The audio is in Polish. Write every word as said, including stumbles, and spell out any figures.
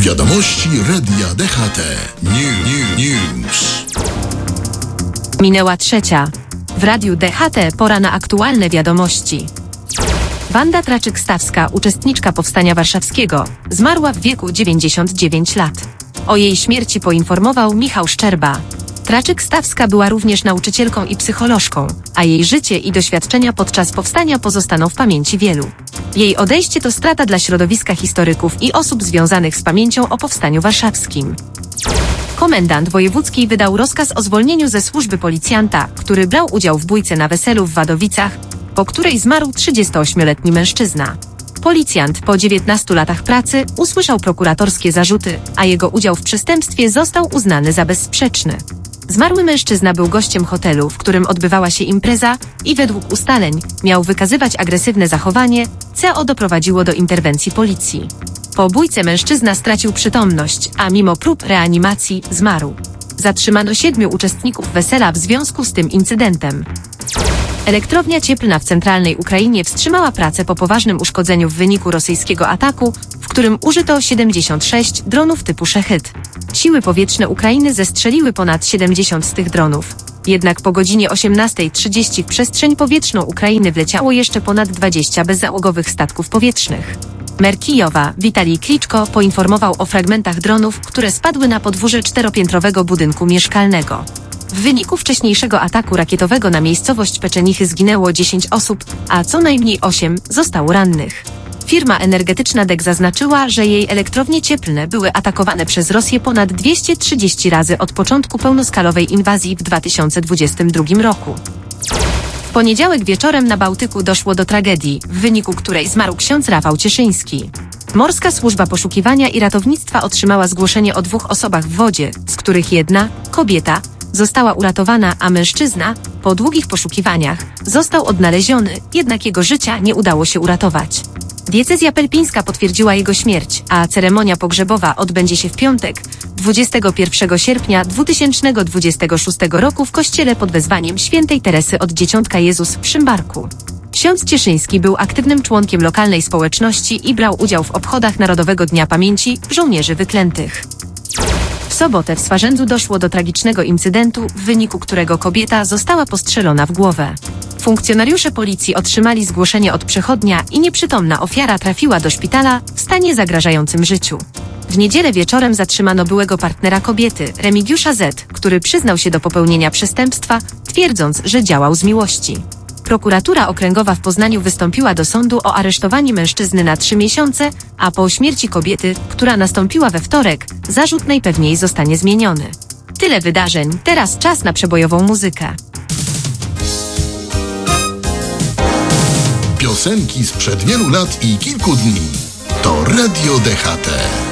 Wiadomości Radia D H T. New, new, News. Minęła trzecia. W Radiu D H T pora na aktualne wiadomości. Wanda Traczyk-Stawska, uczestniczka Powstania Warszawskiego, zmarła w wieku dziewięćdziesiąt dziewięć lat. O jej śmierci poinformował Michał Szczerba. Traczyk-Stawska była również nauczycielką i psycholożką, a jej życie i doświadczenia podczas powstania pozostaną w pamięci wielu. Jej odejście to strata dla środowiska historyków i osób związanych z pamięcią o Powstaniu Warszawskim. Komendant wojewódzki wydał rozkaz o zwolnieniu ze służby policjanta, który brał udział w bójce na weselu w Wadowicach, po której zmarł trzydziestoośmioletni mężczyzna. Policjant po dziewiętnastu latach pracy usłyszał prokuratorskie zarzuty, a jego udział w przestępstwie został uznany za bezsprzeczny. Zmarły mężczyzna był gościem hotelu, w którym odbywała się impreza i według ustaleń miał wykazywać agresywne zachowanie, co doprowadziło do interwencji policji. Po bójce mężczyzna stracił przytomność, a mimo prób reanimacji zmarł. Zatrzymano siedmiu uczestników wesela w związku z tym incydentem. Elektrownia cieplna w centralnej Ukrainie wstrzymała pracę po poważnym uszkodzeniu w wyniku rosyjskiego ataku, w którym użyto siedemdziesiąt sześć dronów typu Szechyt. Siły powietrzne Ukrainy zestrzeliły ponad siedemdziesiąt z tych dronów. Jednak po godzinie osiemnastej trzydzieści w przestrzeń powietrzną Ukrainy wleciało jeszcze ponad dwadzieścia bezzałogowych statków powietrznych. Mer Kijowa, Witalij Kliczko, poinformował o fragmentach dronów, które spadły na podwórze czteropiętrowego budynku mieszkalnego. W wyniku wcześniejszego ataku rakietowego na miejscowość Peczenichy zginęło dziesięć osób, a co najmniej osiem zostało rannych. Firma energetyczna D E K zaznaczyła, że jej elektrownie cieplne były atakowane przez Rosję ponad dwieście trzydzieści razy od początku pełnoskalowej inwazji w dwa tysiące dwudziestym drugim roku. W poniedziałek wieczorem na Bałtyku doszło do tragedii, w wyniku której zmarł ksiądz Rafał Cieszyński. Morska Służba Poszukiwania i Ratownictwa otrzymała zgłoszenie o dwóch osobach w wodzie, z których jedna, kobieta, została uratowana, a mężczyzna, po długich poszukiwaniach, został odnaleziony, jednak jego życia nie udało się uratować. Diecezja pelpińska potwierdziła jego śmierć, a ceremonia pogrzebowa odbędzie się w piątek, dwudziestego pierwszego sierpnia dwa tysiące dwudziestego szóstego roku w kościele pod wezwaniem świętej Teresy od Dzieciątka Jezus w Szymbarku. Ksiądz Cieszyński był aktywnym członkiem lokalnej społeczności i brał udział w obchodach Narodowego Dnia Pamięci Żołnierzy Wyklętych. W sobotę w Swarzędzu doszło do tragicznego incydentu, w wyniku którego kobieta została postrzelona w głowę. Funkcjonariusze policji otrzymali zgłoszenie od przechodnia i nieprzytomna ofiara trafiła do szpitala w stanie zagrażającym życiu. W niedzielę wieczorem zatrzymano byłego partnera kobiety, Remigiusza Z., który przyznał się do popełnienia przestępstwa, twierdząc, że działał z miłości. Prokuratura Okręgowa w Poznaniu wystąpiła do sądu o aresztowanie mężczyzny na trzy miesiące, a po śmierci kobiety, która nastąpiła we wtorek, zarzut najpewniej zostanie zmieniony. Tyle wydarzeń, teraz czas na przebojową muzykę. Piosenki sprzed wielu lat i kilku dni. To Radio D H T.